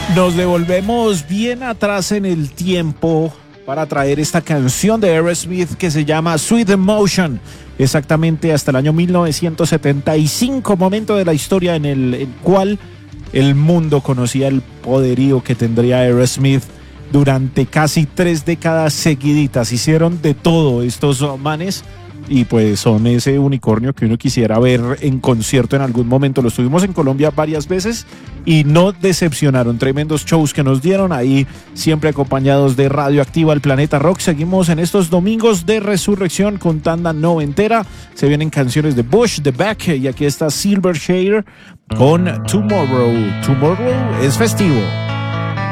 Nos devolvemos bien atrás en el tiempo para traer esta canción de Aerosmith que se llama Sweet Emotion, exactamente hasta el año 1975, momento de la historia en el cual el mundo conocía el poderío que tendría Aerosmith durante casi 3 décadas seguiditas. Hicieron de todo estos manes y pues son ese unicornio que uno quisiera ver en concierto en algún momento. Lo estuvimos en Colombia varias veces y no decepcionaron. Tremendos shows que nos dieron ahí, siempre acompañados de Radioactiva, el Planeta Rock. Seguimos en estos domingos de resurrección con tanda noventera. Se vienen canciones de Bush, The Back, y aquí está Silverchair con Tomorrow. Tomorrow es festivo.